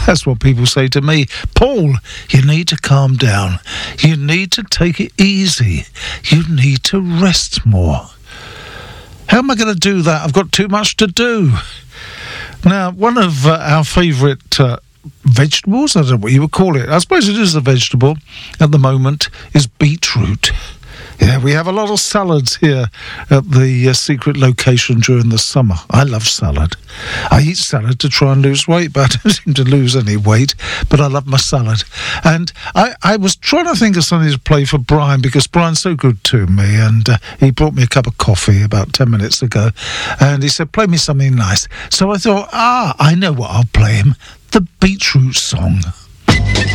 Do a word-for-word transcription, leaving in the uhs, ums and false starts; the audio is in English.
That's what people say to me. Paul, you need to calm down. You need to take it easy. You need to rest more. How am I going to do that? I've got too much to do. Now, one of uh, our favourite uh, vegetables, I don't know what you would call it, I suppose it is a vegetable at the moment, is beetroot. Yeah, we have a lot of salads here at the uh, secret location during the summer. I love salad. I eat salad to try and lose weight, but I don't seem to lose any weight. But I love my salad. And I, I was trying to think of something to play for Brian, because Brian's so good to me. And uh, he brought me a cup of coffee about ten minutes ago. And he said, play me something nice. So I thought, ah, I know what I'll play him. The Beetroot Song.